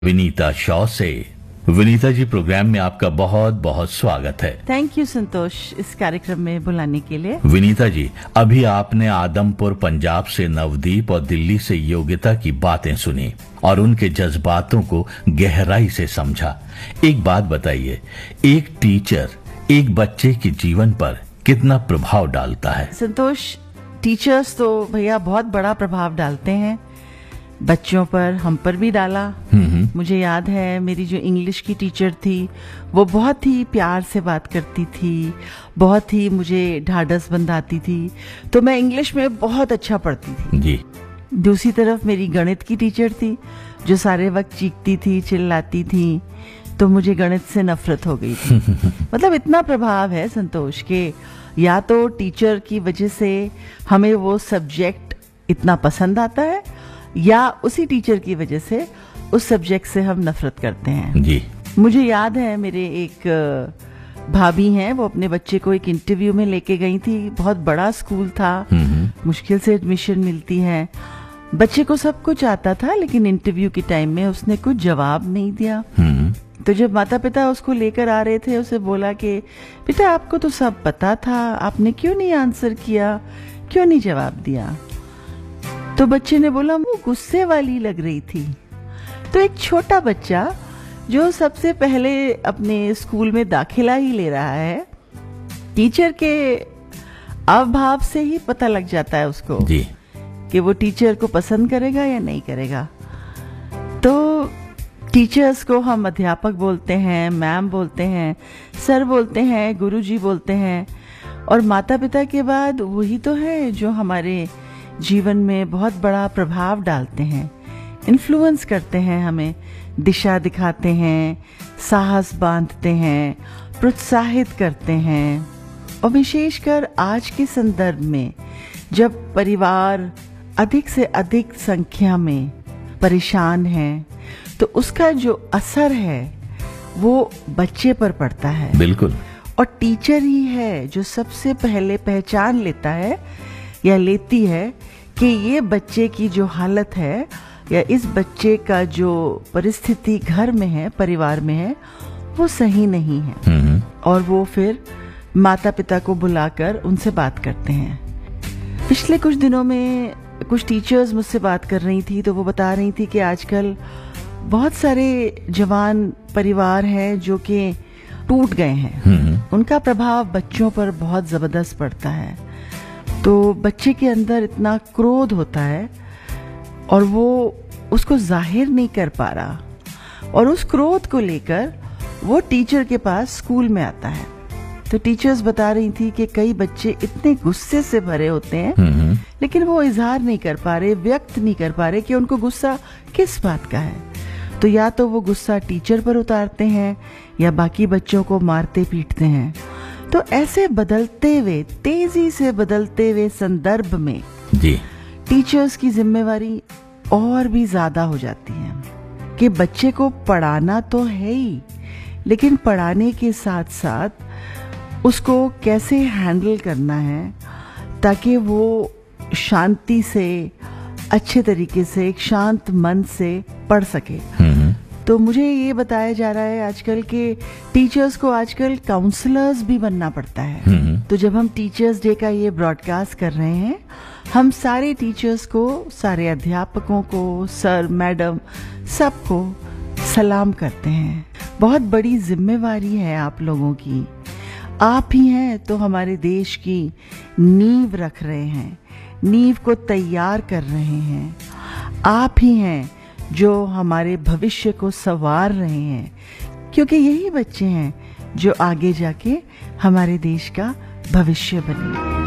विनीता शॉ से। विनीता जी, प्रोग्राम में आपका बहुत बहुत स्वागत है। थैंक यू संतोष, इस कार्यक्रम में बुलाने के लिए। विनीता जी, अभी आपने आदमपुर पंजाब से नवदीप और दिल्ली से योगिता की बातें सुनी और उनके जज्बातों को गहराई से समझा। एक बात बताइए, एक टीचर एक बच्चे के जीवन पर कितना प्रभाव डालता है? संतोष, टीचर्स तो भैया बहुत बड़ा प्रभाव डालते हैं बच्चों पर, हम पर भी डाला। मुझे याद है मेरी जो इंग्लिश की टीचर थी वो बहुत ही प्यार से बात करती थी, बहुत ही मुझे ढाढ़स बंधाती थी, तो मैं इंग्लिश में बहुत अच्छा पढ़ती थी जी। दूसरी तरफ मेरी गणित की टीचर थी जो सारे वक्त चीखती थी, चिल्लाती थी, तो मुझे गणित से नफरत हो गई थी। मतलब इतना प्रभाव है संतोष के या तो टीचर की वजह से हमें वो सब्जेक्ट इतना पसंद आता है या उसी टीचर की वजह से उस सब्जेक्ट से हम नफरत करते हैं जी। मुझे याद है मेरे एक भाभी हैं, वो अपने बच्चे को एक इंटरव्यू में लेके गई थी। बहुत बड़ा स्कूल था, मुश्किल से एडमिशन मिलती है। बच्चे को सब कुछ आता था लेकिन इंटरव्यू के टाइम में उसने कुछ जवाब नहीं दिया। तो जब माता पिता उसको लेकर आ रहे थे, उसे बोला कि बेटा आपको तो सब पता था, आपने क्यों नहीं आंसर किया, क्यों नहीं जवाब दिया? तो बच्चे ने बोला वो गुस्से वाली लग रही थी। तो एक छोटा बच्चा जो सबसे पहले अपने स्कूल में दाखिला ही ले रहा है, टीचर के अभाव से ही पता लग जाता है उसको जी कि वो टीचर को पसंद करेगा या नहीं करेगा। तो टीचर्स को हम अध्यापक बोलते हैं, मैम बोलते हैं, सर बोलते हैं, गुरुजी बोलते हैं, और माता पिता के बाद वही तो है जो हमारे जीवन में बहुत बड़ा प्रभाव डालते हैं, इन्फ्लुएंस करते हैं, हमें दिशा दिखाते हैं, साहस बांधते हैं, प्रोत्साहित करते हैं। और विशेषकर आज के संदर्भ में जब परिवार अधिक से अधिक संख्या में परेशान है तो उसका जो असर है वो बच्चे पर पड़ता है। बिल्कुल। और टीचर ही है जो सबसे पहले पहचान लेता है या लेती है कि ये बच्चे की जो हालत है या इस बच्चे का जो परिस्थिति घर में है, परिवार में है, वो सही नहीं है। और वो फिर माता पिता को बुलाकर उनसे बात करते हैं। पिछले कुछ दिनों में कुछ टीचर्स मुझसे बात कर रही थी, तो वो बता रही थी कि आजकल बहुत सारे जवान परिवार हैं जो कि टूट गए हैं, उनका प्रभाव बच्चों पर बहुत जबरदस्त पड़ता है। तो बच्चे के अंदर इतना क्रोध होता है और वो उसको जाहिर नहीं कर पा रहा, और उस क्रोध को लेकर वो टीचर के पास स्कूल में आता है। तो टीचर्स बता रही थी कि कई बच्चे इतने गुस्से से भरे होते हैं लेकिन वो इजहार नहीं कर पा रहे, व्यक्त नहीं कर पा रहे कि उनको गुस्सा किस बात का है। तो या तो वो गुस्सा टीचर पर उतारते हैं या बाकी बच्चों को मारते पीटते हैं। तो ऐसे बदलते हुए, तेजी से बदलते हुए संदर्भ में जी टीचर्स की जिम्मेवारी और भी ज्यादा हो जाती है कि बच्चे को पढ़ाना तो है ही, लेकिन पढ़ाने के साथ साथ उसको कैसे हैंडल करना है ताकि वो शांति से, अच्छे तरीके से, एक शांत मन से पढ़ सके। तो मुझे ये बताया जा रहा है आजकल के टीचर्स को आजकल काउंसलर्स भी बनना पड़ता है। तो जब हम टीचर्स डे का ये ब्रॉडकास्ट कर रहे हैं, हम सारे टीचर्स को, सारे अध्यापकों को, सर मैडम सबको सलाम करते हैं। बहुत बड़ी जिम्मेवारी है आप लोगों की। आप ही हैं तो हमारे देश की नींव रख रहे हैं, नींव को तैयार कर रहे हैं। आप ही हैं जो हमारे भविष्य को संवार रहे हैं, क्योंकि यही बच्चे हैं जो आगे जाके हमारे देश का भविष्य बनेंगे।